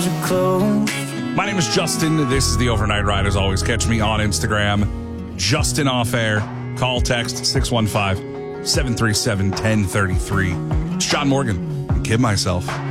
My name is Justin. This is the Overnight Ride. As always, catch me on Instagram, Justin Off Air. Call, text 615-737-1033. It's John Morgan. I kid myself.